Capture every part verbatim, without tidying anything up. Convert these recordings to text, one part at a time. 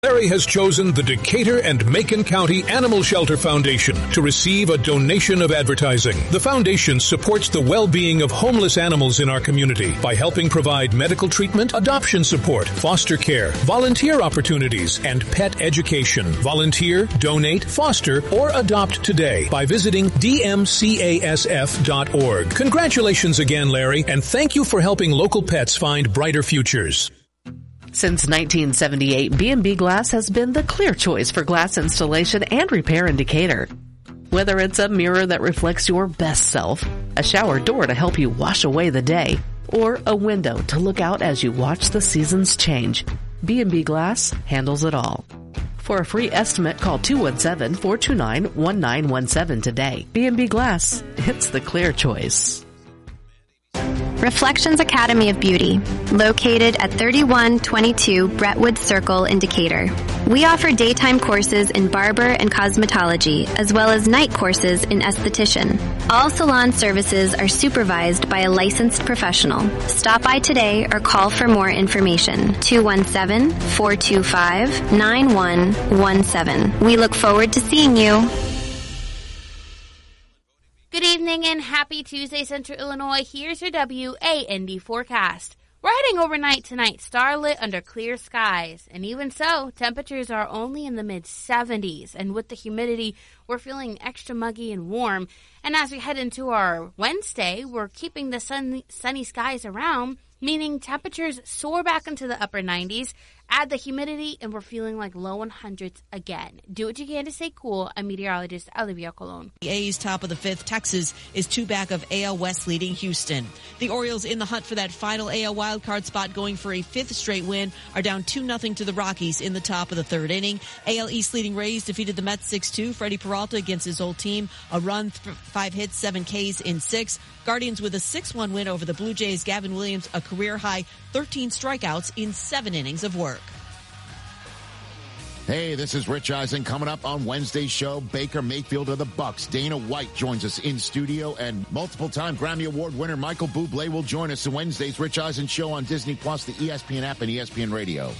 Larry has chosen the Decatur and Macon County Animal Shelter Foundation to receive a donation of advertising. The foundation supports the well-being of homeless animals in our community by helping provide medical treatment, adoption support, foster care, volunteer opportunities, and pet education. Volunteer, donate, foster, or adopt today by visiting d m c a s f dot org. Congratulations again, Larry, and thank you for helping local pets find brighter futures. Since nineteen seventy-eight, B and B Glass has been the clear choice for glass installation and repair in Decatur. Whether it's a mirror that reflects your best self, a shower door to help you wash away the day, or a window to look out as you watch the seasons change, B and B Glass handles it all. For a free estimate, call two one seven, four two nine, one nine one seven today. B and B Glass, it's the clear choice. Reflections Academy of Beauty, located at thirty-one twenty-two Brentwood Circle in Decatur. We offer daytime courses in barber and cosmetology, as well as night courses in esthetician. All salon services are supervised by a licensed professional. Stop by today or call for more information. two one seven, four two five, nine one one seven. We look forward to seeing you. Good evening and happy Tuesday, Central Illinois. Here's your W A N D forecast. We're heading overnight tonight, starlit under clear skies. And even so, temperatures are only in the mid seventies. And with the humidity, we're feeling extra muggy and warm. And as we head into our Wednesday, we're keeping the sunny, sunny skies around, meaning temperatures soar back into the upper nineties. Add the humidity, and we're feeling like low hundreds again. Do what you can to stay cool. I'm meteorologist Olivia Colon. The A's top of the fifth. Texas is two back of A L West leading Houston. The Orioles in the hunt for that final A L wildcard spot, going for a fifth straight win, are down two nothing to the Rockies in the top of the third inning. A L East leading Rays defeated the Mets six two. Freddie Peralta against his old team. A run, th- five hits, seven Ks in six. Guardians with a six one win over the Blue Jays. Gavin Williams, a career-high thirteen strikeouts in seven innings of work. Hey, this is Rich Eisen. Coming up on Wednesday's show, Baker Mayfield of the Bucks. Dana White joins us in studio, and multiple-time Grammy Award winner Michael Bublé will join us in Wednesday's Rich Eisen show on Disney Plus, the E S P N app, and E S P N Radio.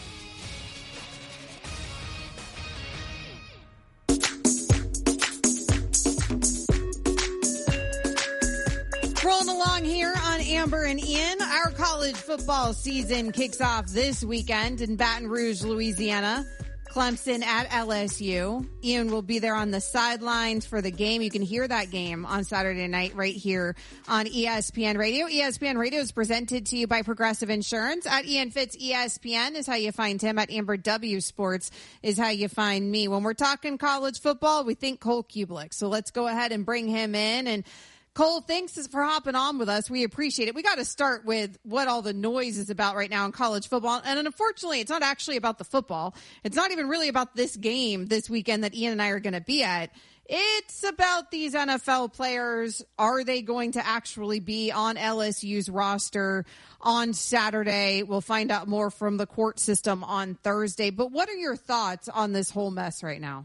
Rolling along here on Amber and Ian. Our college football season kicks off this weekend in Baton Rouge, Louisiana. Clemson at L S U. Ian will be there on the sidelines for the game. You can hear that game on Saturday night right here on E S P N Radio. E S P N Radio is presented to you by Progressive Insurance. At Ian Fitz E S P N is how you find him. At Amber W Sports is how you find me. When we're talking college football, we think Cole Kublik. So let's go ahead and bring him in. And Cole, thanks for hopping on with us. We appreciate it. We got to start with what all the noise is about right now in college football. And unfortunately, it's not actually about the football. It's not even really about this game this weekend that Ian and I are going to be at. It's about these N F L players. Are they going to actually be on L S U's roster on Saturday? We'll find out more from the court system on Thursday. But what are your thoughts on this whole mess right now?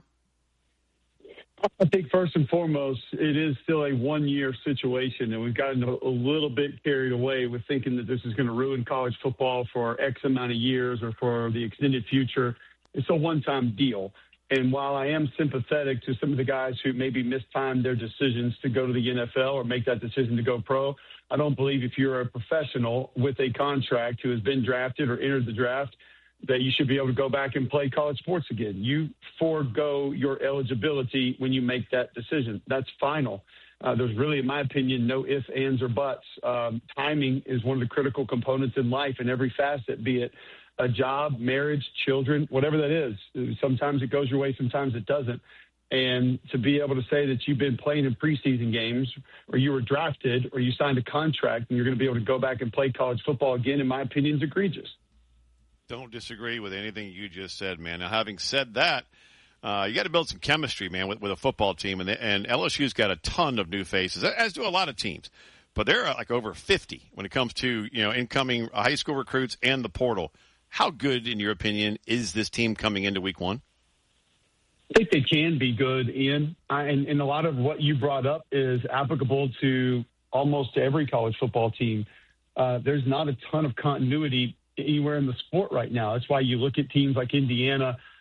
I think first and foremost, it is still a one-year situation, and we've gotten a, a little bit carried away with thinking that this is going to ruin college football for X amount of years or for the extended future. It's a one-time deal. And while I am sympathetic to some of the guys who maybe mistimed their decisions to go to the N F L or make that decision to go pro, I don't believe if you're a professional with a contract who has been drafted or entered the draft that you should be able to go back and play college sports again. You forego your eligibility when you make that decision. That's final. Uh, there's really, in my opinion, no ifs, ands, or buts. Um, timing is one of the critical components in life in every facet, be it a job, marriage, children, whatever that is. Sometimes it goes your way, sometimes it doesn't. And to be able to say that you've been playing in preseason games or you were drafted or you signed a contract and you're going to be able to go back and play college football again, in my opinion, is egregious. Don't disagree with anything you just said, man. Now, having said that, uh, you got to build some chemistry, man, with, with a football team. And, the, and L S U's got a ton of new faces, as do a lot of teams. But there are like over fifty when it comes to, you know, incoming high school recruits and the portal. How good, in your opinion, is this team coming into week one? I think they can be good, Ian. I, and, and a lot of what you brought up is applicable to almost every college football team. Uh, there's not a ton of continuity anywhere in the sport right now. That's why you look at teams like Indiana